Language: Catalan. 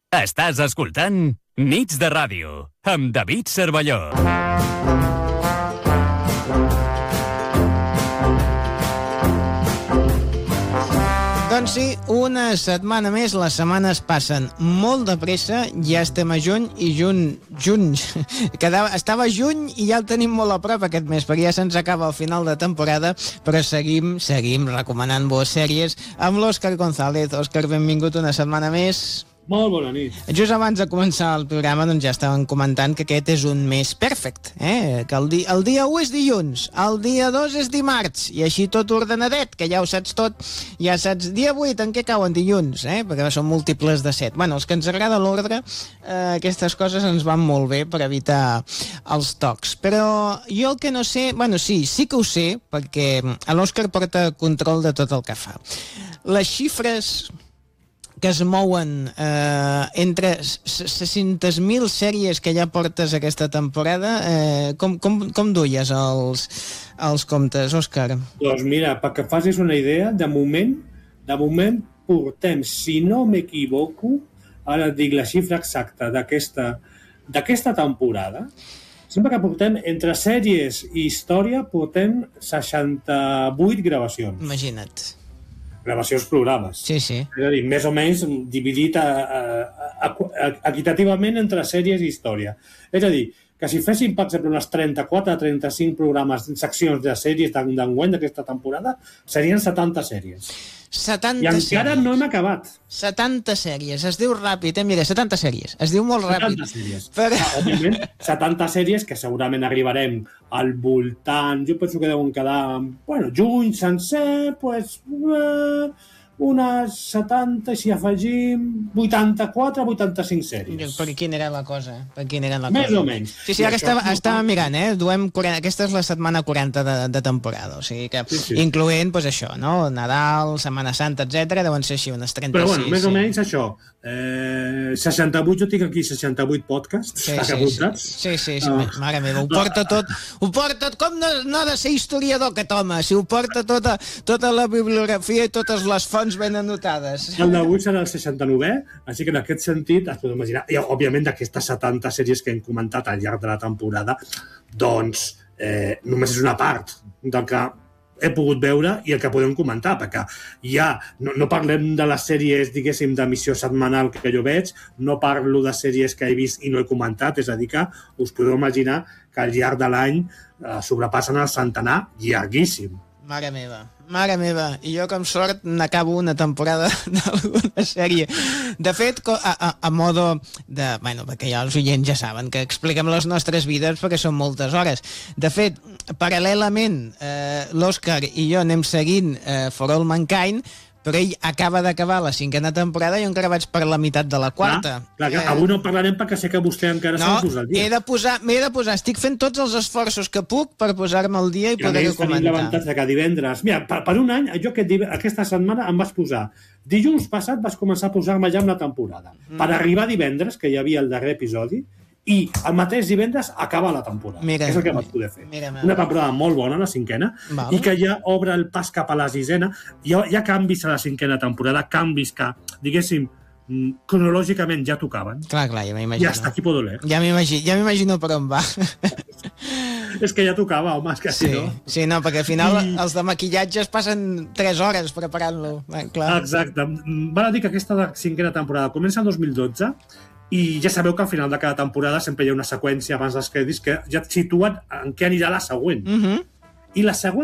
Estàs escoltant Nits de Ràdio, amb David Cervelló. Doncs sí, una setmana més, les setmanes passen molt de pressa, ja estem a juny, i estava juny i ja el tenim molt a prop aquest mes, perquè ja se'ns acaba el final de temporada, però seguim recomanant-vos sèries amb l'Òscar González. Òscar, benvingut una setmana més. Molt bona nit. Just abans de començar el programa doncs ja estàvem comentant que aquest és un mes perfect, que el dia 1 és dilluns, el dia 2 és dimarts, i així tot ordenadet, que ja ho saps tot, ja saps dia 8 en què cauen dilluns, perquè són múltiples de 7. Bueno, els que ens agrada l'ordre, aquestes coses ens van molt bé per evitar els tocs. Però jo el que no sé, sí que ho sé, perquè l'Òscar porta control de tot el que fa. Les xifres que es mouen entre 600.000 sèries que ja portes aquesta temporada, com duies els comptes, Òscar? Doncs mira, perquè facis una idea, de moment portem, si no m'equivoco, ara et dic la xifra exacta d'aquesta temporada, sempre que portem entre sèries i història, portem 68 gravacions. Imagina't. Gravacions programes. Sí. És a dir, més o menys dividit equitativament entre sèries i història. És a dir, que si féssim, per exemple, unes 34-35 programes, seccions de sèries d'enguany d'aquesta temporada, serien 70 sèries. 70 I encara sèries. no hem acabat. 70 sèries. Es diu ràpid, mira, 70 sèries. Es diu molt ràpid. 70 sèries. Però... Òbviament, 70 sèries que segurament arribarem al voltant, jo penso que deuen quedar, juny sencer, unes 70, si afegim 84-85 sèries. Per quina era la cosa? Més o menys. Sí, ara estava mirant, aquesta és la setmana 40 de temporada, o sigui que incloent, això, no? Nadal, Setmana Santa, etc, deuen ser així, unes 36. Però més o menys això. 68, jo tinc aquí 68 podcasts apuntats. Sí, mare meva, ho porta tot, com no ha de ser historiador aquest home, si ho porta tota la bibliografia i totes les fonts ben anotades. El d'avui serà el 69è, així que en aquest sentit es pot imaginar, i òbviament d'aquestes 70 sèries que hem comentat al llarg de la temporada, doncs només és una part del que he pogut veure i el que podem comentar, perquè ja no parlem de les sèries, diguéssim, d'emissió setmanal que jo veig, no parlo de sèries que he vist i no he comentat, és a dir que us podeu imaginar que al llarg de l'any sobrepassen el centenar llarguíssim. Mare meva, i jo com sort n'acabo una temporada d'alguna sèrie. De fet, a modo de... perquè ja els oients ja saben que expliquem les nostres vides perquè són moltes hores. De fet, paral·lelament, l'Òscar i jo anem seguint For All Mankind, però ell acaba d'acabar la 5a temporada i jo encara vaig per la meitat de la 4a. Clar, avui no parlarem perquè sé que vostè encara s'ha de posar al dia. M'he de posar, estic fent tots els esforços que puc per posar-me al dia i poder-ho comentar. Tenim l'avantatge que divendres... Mira, per un any, jo aquesta setmana em vas posar... Dilluns passat vas començar a posar-me ja amb la temporada. Per arribar divendres, que hi havia el darrer episodi, i el mateix divendres acaba la temporada. És el que vaig poder fer. Una temporada molt bona, la 5a, i que ja obre el pas cap a la 6a. Hi ha canvis a la 5a temporada, canvis que, diguéssim, cronològicament ja tocaven. Clar, ja m'imagino. I hasta aquí puedo leer. Ja m'imagino per on va. És que ja tocava, home, és que si no... Sí, no, perquè al final els de maquillatge es passen 3 hores preparant-lo. Exacte. Val a dir que aquesta 5a temporada comença el 2012 i ja sabeu que al final de cada temporada sempre hi ha una seqüència abans dels crèdits que ja et situen en què anirà la següent. I la següent